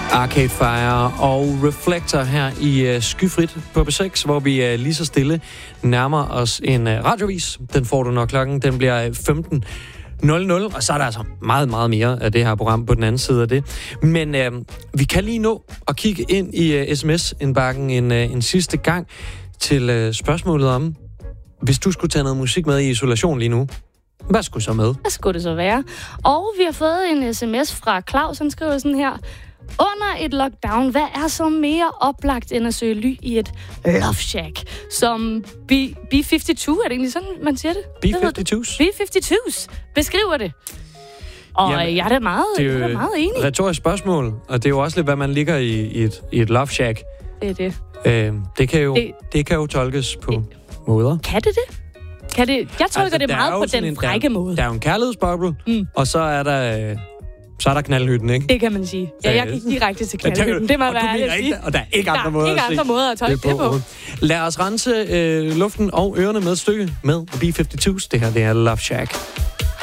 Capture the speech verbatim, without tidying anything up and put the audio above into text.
Arcade Fire og Reflector her i uh, Skyfrit på B seks, hvor vi uh, lige så stille nærmer os en uh, radiovis. Den får du, når klokken den bliver femten nul nul, og så er der altså meget, meget mere af det her program på den anden side af det. Men uh, vi kan lige nå at kigge ind i uh, sms-indbakken en, uh, en sidste gang til uh, spørgsmålet om, hvis du skulle tage noget musik med i isolation lige nu, hvad skulle så med? Hvad skulle det så være? Og vi har fået en sms fra Claus, han skriver sådan her: under et lockdown, hvad er så mere oplagt end at søge ly i et love shack? Som B halvtreds, er det egentlig sådan, man siger det? B halvtreds? B halvtreds beskriver det. Og Jamen, jeg er da meget, det er jeg er da meget enig. et retorisk spørgsmål, og det er jo også lidt, hvad man ligger i, i, et, i et love shack. Det er det. Øh, det, kan jo, det, det kan jo tolkes på det, måder. Kan det det? Kan det? Jeg tolker altså, det meget på den en, frække der, måde. Der er jo en kærlighedsboble, mm. og så er der... Øh, Så er der knaldhytten, ikke? Det kan man sige. Ja, jeg gik direkte til knaldhytten. Det må og være det sige. Og der er ikke andre, der måder, ikke andre måder at tolke det på. Det på. Lad os rense øh, luften og ørerne med et stykke med B halvtreds. Det her, det er Love Shack.